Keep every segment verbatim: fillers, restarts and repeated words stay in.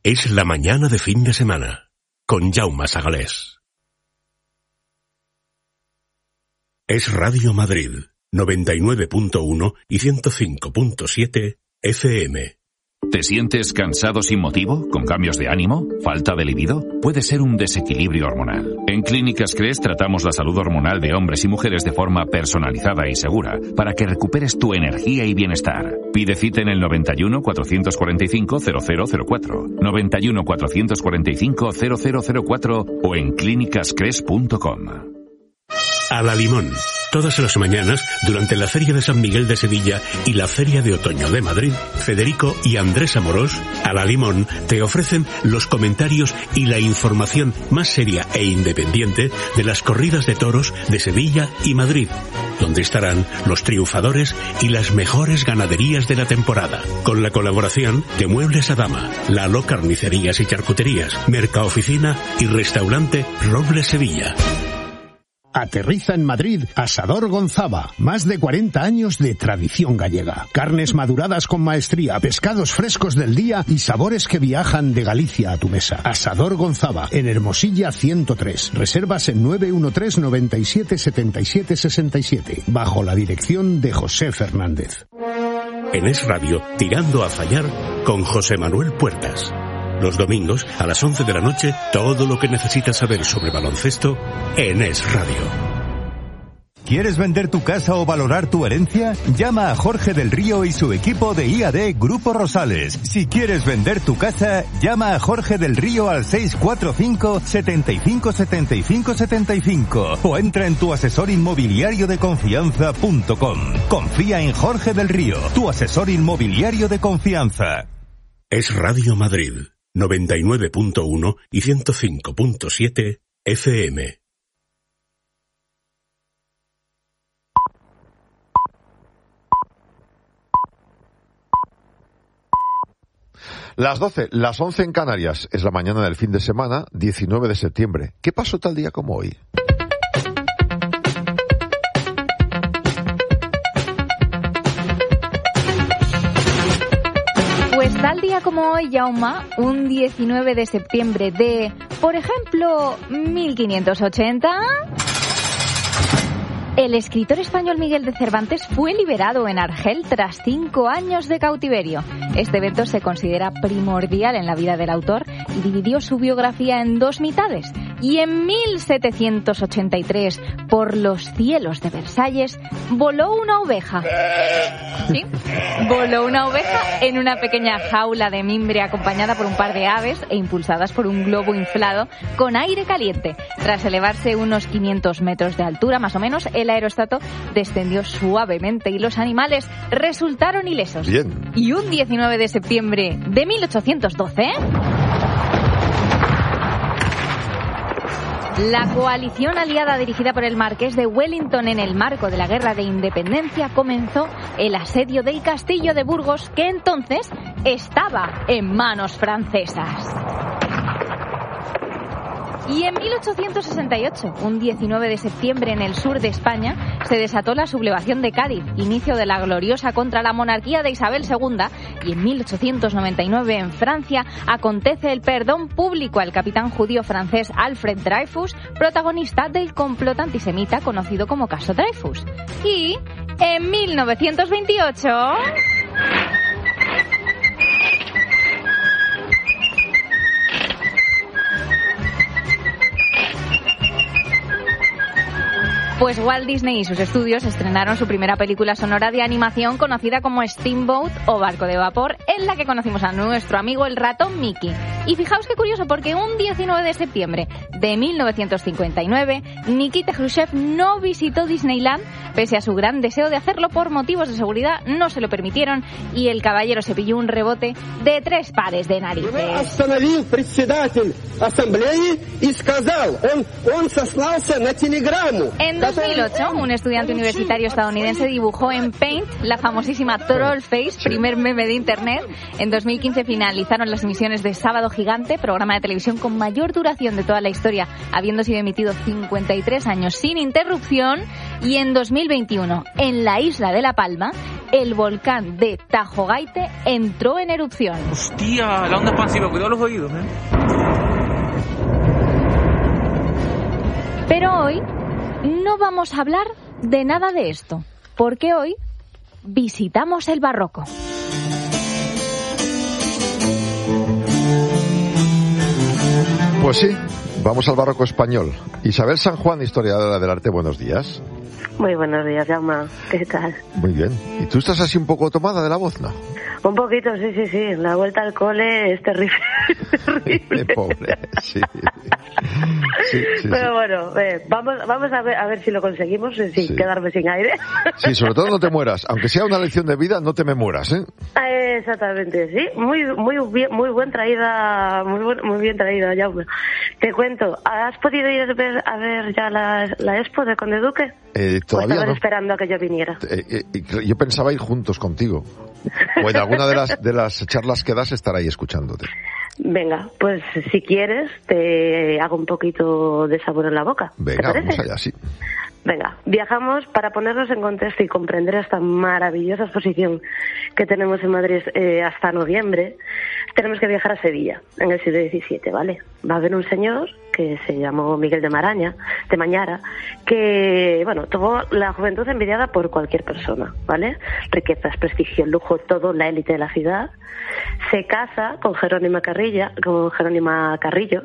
Es la mañana de fin de semana, con Jaume Sagalés. Es Radio Madrid, noventa y nueve punto uno y ciento cinco punto siete F M. ¿Te sientes cansado sin motivo? ¿Con cambios de ánimo? ¿Falta de libido? Puede ser un desequilibrio hormonal. En Clínicas Cres tratamos la salud hormonal de hombres y mujeres de forma personalizada y segura para que recuperes tu energía y bienestar. Pide cita en el noventa y uno, cuatrocientos cuarenta y cinco, cero cero cero cuatro, noventa y uno, cuatrocientos cuarenta y cinco, cero cero cero cuatro o en clínicas cres punto com. A la Limón. Todas las mañanas, durante la Feria de San Miguel de Sevilla y la Feria de Otoño de Madrid, Federico y Andrés Amorós, A la Limón, te ofrecen los comentarios y la información más seria e independiente de las corridas de toros de Sevilla y Madrid, donde estarán los triunfadores y las mejores ganaderías de la temporada, con la colaboración de Muebles Adama, Lalo Carnicerías y Charcuterías, Mercaoficina y Restaurante Robles Sevilla. Aterriza en Madrid Asador Gonzava, más de cuarenta años de tradición gallega. Carnes maduradas con maestría, pescados frescos del día y sabores que viajan de Galicia a tu mesa. Asador Gonzava, en Hermosilla ciento tres. Reservas en nueve uno tres, noventa y siete, setenta y siete, sesenta y siete, bajo la dirección de José Fernández. En Es Radio, Tirando a Fallar, con José Manuel Puertas. Los domingos, a las once de la noche, todo lo que necesitas saber sobre baloncesto en Es Radio. ¿Quieres vender tu casa o valorar tu herencia? Llama a Jorge del Río y su equipo de I A D Grupo Rosales. Si quieres vender tu casa, llama a Jorge del Río al seis cuatro cinco, setenta y cinco, setenta y cinco, setenta y cinco o entra en tu asesor inmobiliario de confianza punto com. Confía en Jorge del Río, tu asesor inmobiliario de confianza. Es Radio Madrid, noventa y nueve punto uno y ciento cinco punto siete F M. Las doce, las once en Canarias. Es la mañana del fin de semana, diecinueve de septiembre. ¿Qué pasó tal día como hoy? Pues tal día como hoy, Jaume, un diecinueve de septiembre de, por ejemplo, mil quinientos ochenta... el escritor español Miguel de Cervantes fue liberado en Argel tras cinco años de cautiverio. Este evento se considera primordial en la vida del autor y dividió su biografía en dos mitades. Y en mil setecientos ochenta y tres, por los cielos de Versalles, voló una oveja. ¿Sí? Voló una oveja en una pequeña jaula de mimbre acompañada por un par de aves e impulsadas por un globo inflado con aire caliente. Tras elevarse unos quinientos metros de altura, más o menos, el aerostato descendió suavemente y los animales resultaron ilesos. Bien. Y un diecinueve de septiembre de mil ochocientos doce... la coalición aliada dirigida por el Marqués de Wellington en el marco de la Guerra de Independencia comenzó el asedio del castillo de Burgos, que entonces estaba en manos francesas. Y en mil ochocientos sesenta y ocho, un diecinueve de septiembre, en el sur de España, se desató la sublevación de Cádiz, inicio de la gloriosa contra la monarquía de Isabel segunda, y en mil ochocientos noventa y nueve, en Francia, acontece el perdón público al capitán judío francés Alfred Dreyfus, protagonista del complot antisemita conocido como Caso Dreyfus. Y en mil novecientos veintiocho... pues Walt Disney y sus estudios estrenaron su primera película sonora de animación conocida como Steamboat o Barco de Vapor, en la que conocimos a nuestro amigo el ratón Mickey. Y fijaos qué curioso, porque un diecinueve de septiembre de mil novecientos cincuenta y nueve, Nikita Khrushchev no visitó Disneyland, pese a su gran deseo de hacerlo. Por motivos de seguridad no se lo permitieron y el caballero se pilló un rebote de tres pares de narices. En dos mil ocho, un estudiante universitario estadounidense dibujó en Paint la famosísima Troll Face, primer meme de internet. En dos mil quince finalizaron las emisiones de Sábado Gigante, programa de televisión con mayor duración de toda la historia, habiendo sido emitido cincuenta y tres años sin interrupción. Y en dos mil veintiuno, en la isla de La Palma, el volcán de Tajogaite entró en erupción. Hostia, la onda expansiva, cuidado los oídos, ¿eh? Pero hoy no vamos a hablar de nada de esto, porque hoy visitamos el barroco. Pues sí, vamos al barroco español. Isabel San Juan, historiadora del arte, buenos días. Muy buenos días, Jaume. ¿Qué tal? Muy bien. ¿Y tú estás así un poco tomada de la voz, no? Un poquito, sí, sí, sí. La vuelta al cole es terrible. terrible. Pobre, sí. Sí, sí, Pero sí. bueno, eh, vamos, vamos a ver, a ver si lo conseguimos sin Sí. quedarme sin aire. Sí, sobre todo no te mueras. Aunque sea una lección de vida, no te me mueras, ¿eh? Eh, Exactamente, sí. Muy, muy bien, muy buen traída, muy, buen, muy bien traída, Jaume. Te cuento, ¿has podido ir a ver, a ver ya la, la expo de Conde Duque? Eh, ¿O todavía estabas no. esperando a que yo viniera? Eh, eh, yo pensaba ir juntos contigo. O en alguna de las, de las charlas que das estar ahí escuchándote. Venga, pues si quieres te hago un poquito de sabor en la boca. ¿Te Venga, parece? vamos allá, sí. Venga, viajamos para ponernos en contexto y comprender esta maravillosa exposición que tenemos en Madrid eh, hasta noviembre. Tenemos que viajar a Sevilla, en el siglo diecisiete, ¿vale? Va a haber un señor que se llamó Miguel de Maraña, de Mañara, que, bueno, tuvo la juventud envidiada por cualquier persona, ¿vale? Riquezas, prestigio, lujo, todo, la élite de la ciudad. Se casa con Jerónima Carrilla, con Jerónima Carrillo,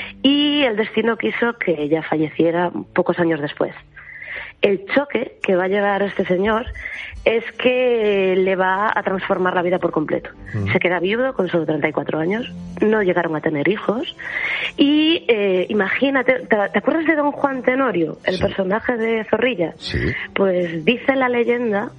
y el destino quiso que ella falleciera pocos años después. El choque que va a llevar este señor es que le va a transformar la vida por completo. Mm. Se queda viudo con solo treinta y cuatro años, no llegaron a tener hijos y eh, imagínate, ¿te, ¿te acuerdas de Don Juan Tenorio, el sí. personaje de Zorrilla? Sí. Pues dice la leyenda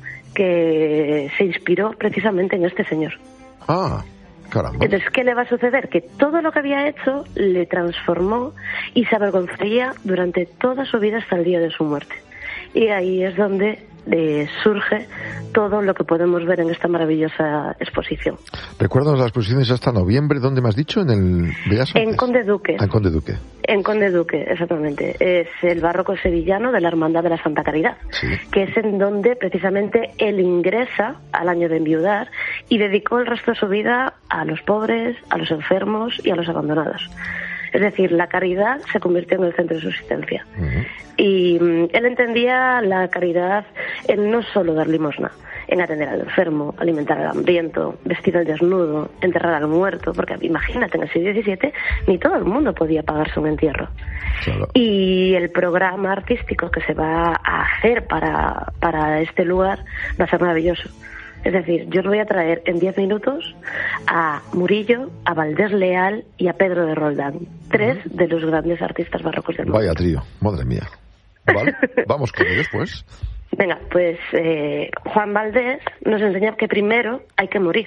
que se inspiró precisamente en este señor. Ah, caramba. Entonces, ¿qué le va a suceder? Que todo lo que había hecho le transformó y se avergonzaría durante toda su vida hasta el día de su muerte. Y ahí es donde eh, surge todo lo que podemos ver en esta maravillosa exposición. Recuerdo las exposiciones hasta noviembre, ¿dónde me has dicho? ¿En el Bellas Artes? En Conde Duque. Ah, en Conde Duque. En Conde Duque, exactamente. Es el barroco sevillano de la Hermandad de la Santa Caridad, sí. que es en donde precisamente él ingresa al año de enviudar y dedicó el resto de su vida a los pobres, a los enfermos y a los abandonados. Es decir, la caridad se convirtió en el centro de su existencia. Uh-huh. Y um, él entendía la caridad en no solo dar limosna, en atender al enfermo, alimentar al hambriento, vestir al desnudo, enterrar al muerto, porque imagínate, en el siglo diecisiete ni todo el mundo podía pagarse un entierro. Claro. Y el programa artístico que se va a hacer para, para este lugar va a ser maravilloso. Es decir, yo os voy a traer en diez minutos a Murillo, a Valdés Leal y a Pedro de Roldán, tres uh-huh. de los grandes artistas barrocos del mundo. Vaya trío, madre mía. Vale, vamos con ellos, pues. Venga, pues eh, Juan Valdés nos enseña que primero hay que morir.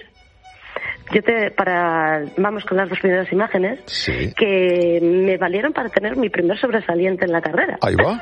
Yo te, para, vamos con las dos primeras imágenes, sí. que me valieron para tener mi primer sobresaliente en la carrera. Ahí va.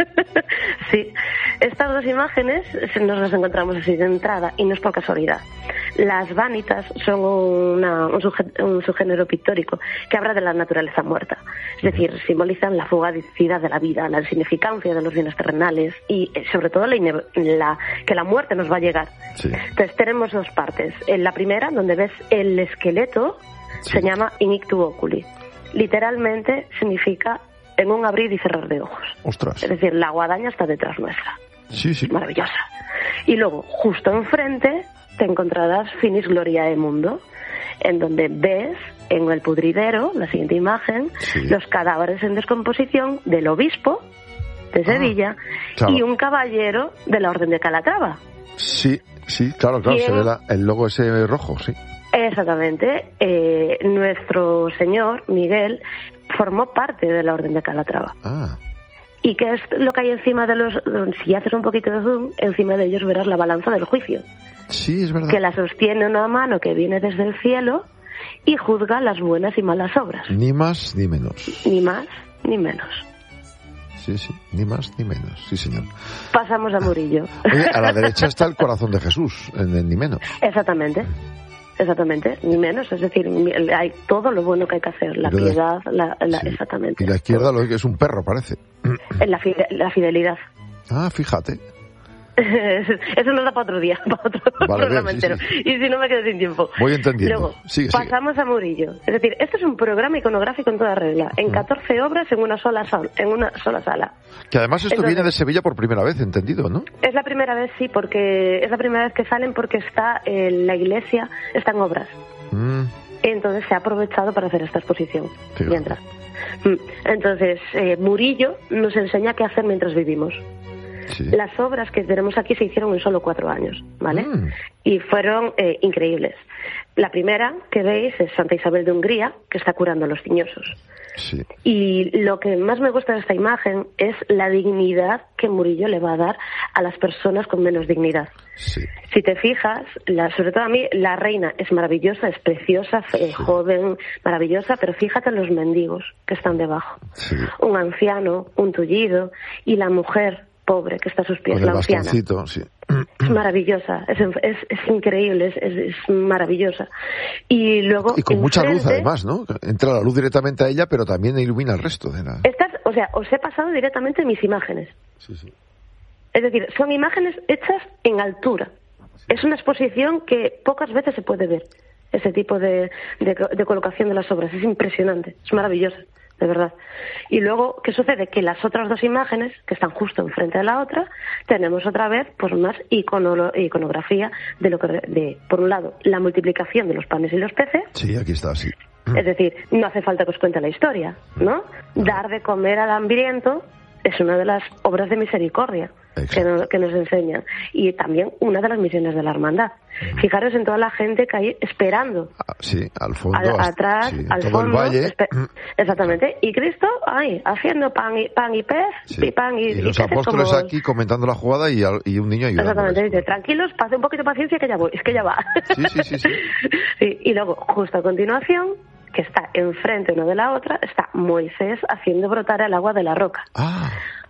Sí. Estas dos imágenes nos las encontramos así de entrada y no es por casualidad. Las vanitas son una, un, suje, un subgénero pictórico que habla de la naturaleza muerta. Es decir, simbolizan la fugacidad de la vida, la insignificancia de los bienes terrenales y sobre todo la, la, que la muerte nos va a llegar. Sí. Entonces tenemos dos partes. En la primera, donde ves el esqueleto, sí. se llama inictu oculi. Literalmente significa en un abrir y cerrar de ojos. Ostras. Es decir, la guadaña está detrás nuestra. Sí, sí. Maravillosa. Y luego, justo enfrente, te encontrarás Finis Gloriae Mundo, en donde ves en el pudridero, la siguiente imagen, sí. los cadáveres en descomposición del obispo de Sevilla ah, claro. y un caballero de la Orden de Calatrava. Sí, sí, claro, claro, se ve la, el logo ese rojo, sí. Exactamente. Eh, nuestro señor, Miguel, formó parte de la Orden de Calatrava. Ah. ¿Y qué es lo que hay encima de los... Si haces un poquito de zoom, encima de ellos verás la balanza del juicio. Sí, es verdad. Que la sostiene una mano que viene desde el cielo y juzga las buenas y malas obras. Ni más ni menos. Ni más ni menos. Sí, sí, ni más ni menos, sí señor. Pasamos a Murillo. Oye, a la derecha está el corazón de Jesús, en el ni menos. Exactamente. Exactamente, ni menos, es decir, hay todo lo bueno que hay que hacer, la piedad, la, la, sí. exactamente. Y la izquierda lo que es un perro, parece. La, fide, la fidelidad. Ah, fíjate. Eso nos da para otro día, para otro vale, programa bien, sí, entero. sí. Y si no me quedo sin tiempo. Voy entendiendo. Luego, sigue, pasamos sigue. a Murillo. Es decir, esto es un programa iconográfico en toda regla, en catorce obras en una sola sala, en una sola sala. Que además esto Entonces, viene de Sevilla por primera vez, entendido, ¿no? Es la primera vez, sí, porque es la primera vez que salen porque está en la iglesia, están obras. Mm. Entonces se ha aprovechado para hacer esta exposición. Fíjate. Mientras. Entonces, eh, Murillo nos enseña qué hacer mientras vivimos. Sí. Las obras que tenemos aquí se hicieron en solo cuatro años, ¿vale? Mm. Y fueron eh, increíbles. La primera que veis es Santa Isabel de Hungría, que está curando a los tiñosos. Sí. Y lo que más me gusta de esta imagen es la dignidad que Murillo le va a dar a las personas con menos dignidad. Sí. Si te fijas, la, sobre todo a mí, la reina es maravillosa, es preciosa, eh, Sí. joven, maravillosa, pero fíjate en los mendigos que están debajo. Sí. Un anciano, un tullido, y la mujer pobre que está a sus pies, Con el la anciana. bastoncito, sí. Es maravillosa, es, es, es increíble, es, es, es maravillosa. Y luego... Y con mucha luz, enfrente- además, ¿no? Entra la luz directamente a ella, pero también ilumina el resto de la... Estas, o sea, os he pasado directamente mis imágenes. Sí, sí. Es decir, son imágenes hechas en altura. Es una exposición que pocas veces se puede ver, ese tipo de, de, de colocación de las obras. Es impresionante, es maravillosa, de verdad. Y luego, ¿qué sucede? Que las otras dos imágenes, que están justo enfrente de la otra, tenemos otra vez pues más icono, iconografía de lo que, de, por un lado, la multiplicación de los panes y los peces. Sí, aquí está, sí. Es decir, no hace falta que os cuente la historia, ¿no? Dar de comer al hambriento es una de las obras de misericordia que, no, que nos enseñan. Y también una de las misiones de la hermandad. Uh-huh. Fijaros en toda la gente que hay esperando. Ah, sí, al fondo. Al, hasta, atrás, sí, al todo fondo. el valle. Espe- exactamente. Y Cristo, ay, haciendo pan y, pan y pez, sí. y pan y... Y los y apóstoles como... aquí comentando la jugada y, al, y un niño ayudando. Exactamente. Dice, tranquilos, pase un poquito de paciencia que ya voy. Es que ya va. Sí, sí, sí. sí. sí. Y luego, justo a continuación, que está enfrente una de la otra, está Moisés haciendo brotar el agua de la roca. Ah.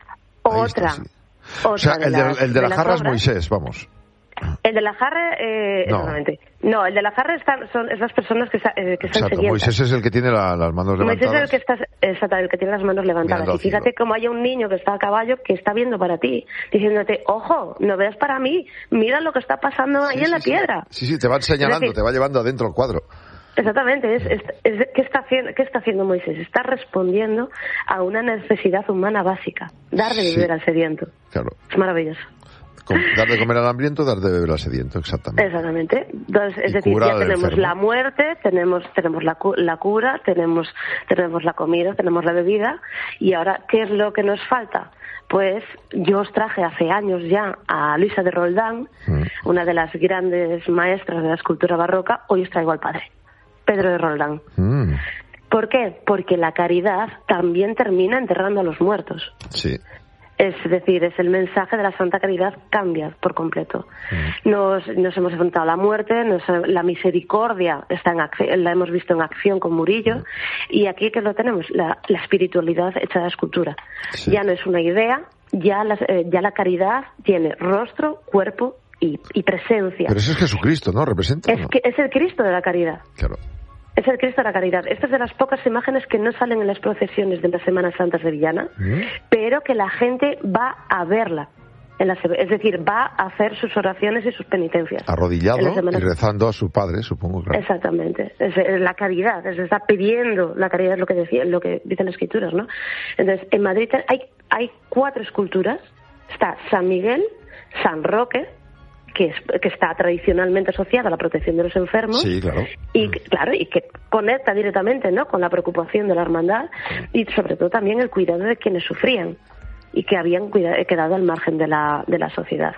Otra. Está, sí. otra o sea, de el de, las, el de, de la jarra es obras. Moisés, vamos. El de la jarra, eh, no. exactamente. No, el de la jarra están, son es las personas que, eh, que están Exacto, sedientas. Moisés es el que tiene la, las manos levantadas. Moisés es el que, está, exacto, el que tiene las manos levantadas. Y fíjate cómo hay un niño que está a caballo que está viendo para ti, diciéndote, ojo, no veas para mí, mira lo que está pasando ahí sí, en sí, la sí. piedra. Sí, sí, te van señalando, decir, te va llevando adentro el cuadro. Exactamente, es, es, es, ¿qué, está haciendo, ¿qué está haciendo Moisés? Está respondiendo a una necesidad humana básica, dar de beber sí. al sediento. Claro. Es maravilloso. Con, dar de comer al hambriento, dar de beber al sediento, exactamente. Exactamente. Entonces, es y decir, ya tenemos enfermo. la muerte, tenemos tenemos la, la cura, tenemos tenemos la comida, tenemos la bebida, y ahora, ¿qué es lo que nos falta? Pues yo os traje hace años ya a Luisa de Roldán, mm. una de las grandes maestras de la escultura barroca, hoy os traigo al padre, Pedro de Roldán. Mm. ¿Por qué? Porque la caridad también termina enterrando a los muertos. Sí. Es decir, es el mensaje de la Santa Caridad cambia por completo. Mm. Nos, nos hemos enfrentado a la muerte, nos, la misericordia está en acción, la hemos visto en acción con Murillo, mm. y aquí que lo tenemos, la, la espiritualidad hecha de escultura. Sí. Ya no es una idea, ya la, eh, ya la caridad tiene rostro, cuerpo y, y presencia. Pero eso es Jesucristo, ¿no? ¿Representa? Es, ¿no? que, es el Cristo de la caridad. Claro. Es el Cristo de la Caridad. Esta es de las pocas imágenes que no salen en las procesiones de la Semana Santa sevillana, ¿Mm? pero que la gente va a verla. En la, es decir, va a hacer sus oraciones y sus penitencias. Arrodillado y rezando a su padre, supongo. Claro. Exactamente. Es, es la caridad, es, está pidiendo la caridad, es lo que decía, lo que dicen las escrituras, ¿no? Entonces, en Madrid hay, hay cuatro esculturas. Está San Miguel, San Roque, que, es, que está tradicionalmente asociada a la protección de los enfermos. Sí, claro. Y claro, y que conecta directamente, ¿no?, con la preocupación de la hermandad y sobre todo también el cuidado de quienes sufrían y que habían cuidado, quedado al margen de la, de la sociedad.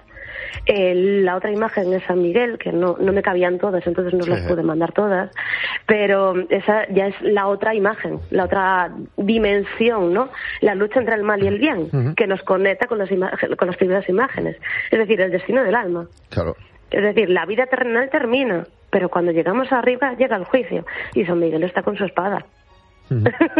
Eh, la otra imagen es San Miguel, que no, no me cabían todas, entonces no sí. las pude mandar todas, pero esa ya es la otra imagen, la otra dimensión, ¿no? La lucha entre el mal y el bien, uh-huh. que nos conecta con las, imagen, con las primeras imágenes, es decir, el destino del alma. Claro. Es decir, la vida terrenal termina, pero cuando llegamos arriba llega el juicio, y San Miguel está con su espada. Uh-huh.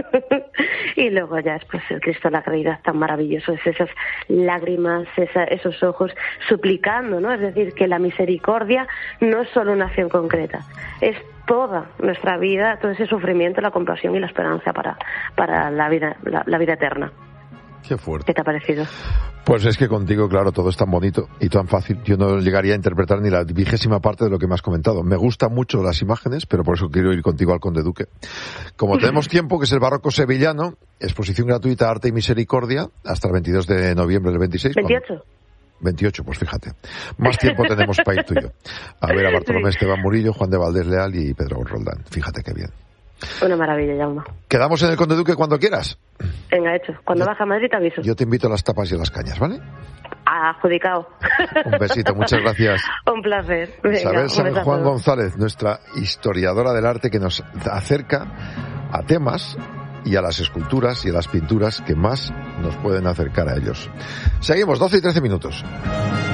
Y luego ya es pues el Cristo de la Caridad tan maravilloso, es esas lágrimas, esa, esos ojos suplicando, ¿no? Es decir, que la misericordia no es solo una acción concreta, es toda nuestra vida, todo ese sufrimiento, la compasión y la esperanza para, para la vida, la, la vida eterna. Qué fuerte. ¿Qué te ha parecido? Pues es que contigo, claro, todo es tan bonito y tan fácil. Yo no llegaría a interpretar ni la vigésima parte de lo que me has comentado. Me gustan mucho las imágenes, pero por eso quiero ir contigo al Conde Duque. Como tenemos tiempo, que es el barroco sevillano, exposición gratuita Arte y Misericordia, hasta el veintidós de noviembre del veintiséis. ¿veintiocho? Cuando... veintiocho, pues fíjate. Más tiempo tenemos para ir tú y yo. A ver a Bartolomé sí. Esteban Murillo, Juan de Valdés Leal y Pedro Roldán. Fíjate qué bien. Una maravilla, Jaume. Quedamos en el Conde Duque cuando quieras. Venga, hecho. Cuando yo, baja a Madrid te aviso. Yo te invito a las tapas y a las cañas, ¿vale? Adjudicado. Un besito, muchas gracias. Un placer. Venga, Isabel San Juan González, nuestra historiadora del arte, que nos acerca a temas y a las esculturas y a las pinturas que más nos pueden acercar a ellos. Seguimos, doce y trece minutos.